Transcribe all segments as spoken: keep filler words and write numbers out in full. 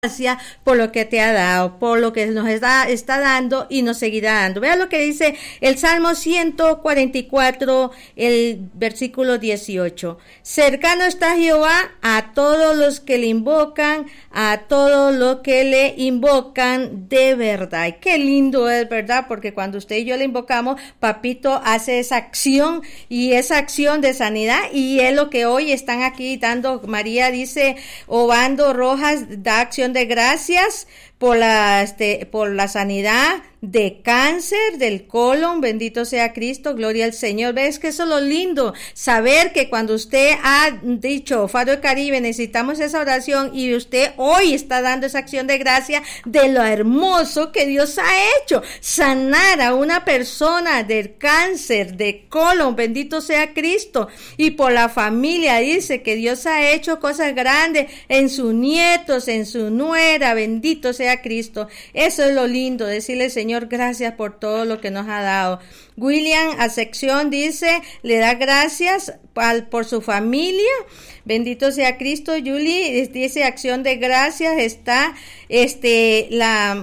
gracias por lo que te ha dado, por lo que nos está, está dando y nos seguirá dando. Vea lo que dice el Salmo ciento cuarenta y cuatro, el versículo dieciocho. Cercano está Jehová a todos los que le invocan, a todos los que le invocan de verdad. Y qué lindo es, ¿verdad? Porque cuando usted y yo le invocamos, Papito hace esa acción y esa acción de sanidad, y es lo que hoy están aquí dando. María dice, Obando Rojas da acción de gracias por la este por la sanidad de cáncer del colon, bendito sea Cristo, gloria al Señor. ¿Ves que eso es lo lindo? Saber que cuando usted ha dicho, Faro del Caribe, necesitamos esa oración, y usted hoy está dando esa acción de gracia de lo hermoso que Dios ha hecho, sanar a una persona del cáncer de colon, bendito sea Cristo, y por la familia dice que Dios ha hecho cosas grandes en sus nietos, en su nuera, bendito sea Cristo. Eso es lo lindo, decirle, Señor, gracias por todo lo que nos ha dado. William Acepción dice, le da gracias al, por su familia, bendito sea Cristo. Julie dice, acción de gracias, está este la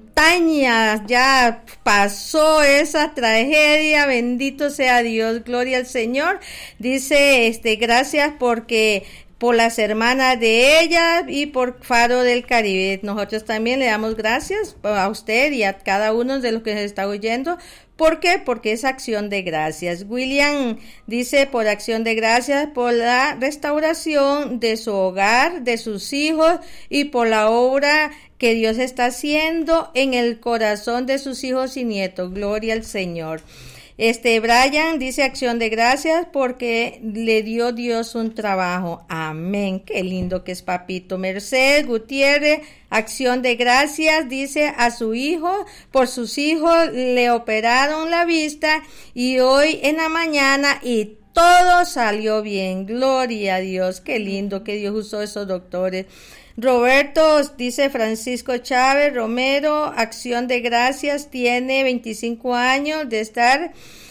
montaña, ya pasó esa tragedia, bendito sea Dios, gloria al Señor. Dice, este gracias porque por las hermanas de ella y por Faro del Caribe. Nosotros también le damos gracias a usted y a cada uno de los que se está oyendo. ¿Por qué? Porque es acción de gracias. William dice, por acción de gracias por la restauración de su hogar, de sus hijos, y por la obra que Dios está haciendo en el corazón de sus hijos y nietos. Gloria al Señor. Este Brian dice, acción de gracias porque le dio Dios un trabajo. Amén. Qué lindo que es Papito. Mercedes Gutiérrez, acción de gracias, dice, a su hijo, por sus hijos le operaron la vista y hoy en la mañana y todo salió bien. Gloria a Dios. Qué lindo que Dios usó esos doctores. Roberto dice, Francisco Chávez Romero, acción de gracias, tiene veinticinco años de estar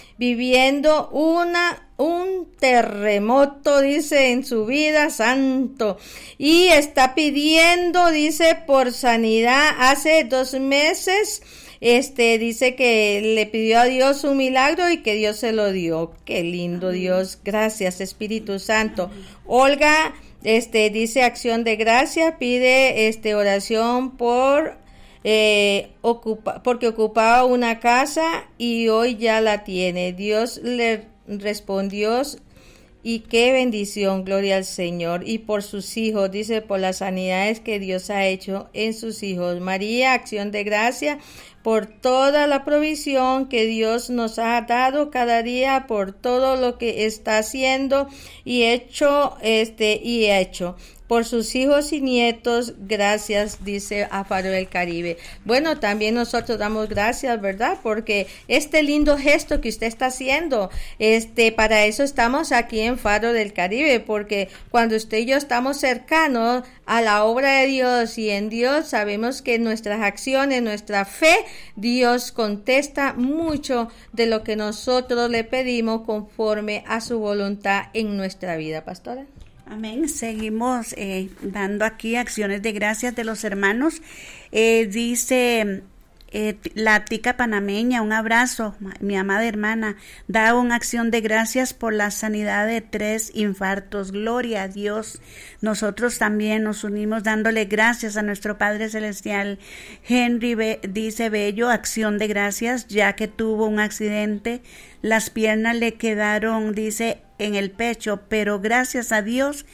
viviendo una un terremoto, dice, en su vida, santo, y está pidiendo, dice, por sanidad. Hace dos meses Este dice que le pidió a Dios un milagro y que Dios se lo dio. Qué lindo, Dios. Gracias, Espíritu Santo. Olga este dice, acción de gracia, pide este oración por eh, ocupa, porque ocupaba una casa y hoy ya la tiene. Dios le respondió. Y qué bendición, gloria al Señor. Y por sus hijos, dice, por las sanidades que Dios ha hecho en sus hijos. María, acción de gracia por toda la provisión que Dios nos ha dado cada día, por todo lo que está haciendo y hecho, este, y hecho. Por sus hijos y nietos, gracias, dice a Faro del Caribe. Bueno, también nosotros damos gracias, ¿verdad? Porque este lindo gesto que usted está haciendo, este, para eso estamos aquí en Faro del Caribe, porque cuando usted y yo estamos cercanos a la obra de Dios y en Dios, sabemos que nuestras acciones, nuestra fe, Dios contesta mucho de lo que nosotros le pedimos conforme a su voluntad en nuestra vida, pastora. Amén. Seguimos eh, dando aquí acciones de gracias de los hermanos. Eh, dice eh, la tica panameña, un abrazo, mi amada hermana, da una acción de gracias por la sanidad de tres infartos. Gloria a Dios. Nosotros también nos unimos dándole gracias a nuestro Padre Celestial. Henry Be- dice, bello, acción de gracias, ya que tuvo un accidente. Las piernas le quedaron, dice, en el pecho, pero gracias a Dios,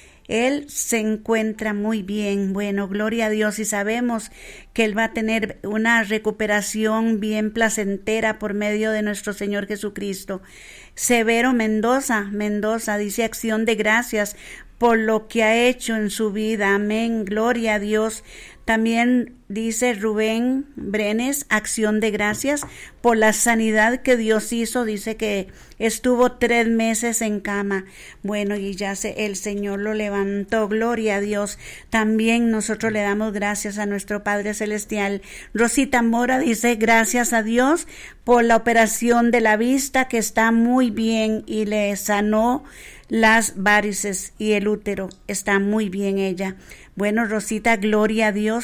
él se encuentra muy bien. Bueno, gloria a Dios, y sabemos que él va a tener una recuperación bien placentera por medio de nuestro Señor Jesucristo. Severo Mendoza, Mendoza dice, acción de gracias por lo que ha hecho en su vida. Amén, gloria a Dios. También dice Rubén Brenes, acción de gracias por la sanidad que Dios hizo. Dice que estuvo tres meses en cama. Bueno, y ya se, el Señor lo levantó. Gloria a Dios. También nosotros le damos gracias a nuestro Padre Celestial. Rosita Mora dice, gracias a Dios por la operación de la vista, que está muy bien y le sanó las varices y el útero. Está muy bien ella. Bueno, Rosita, gloria a Dios.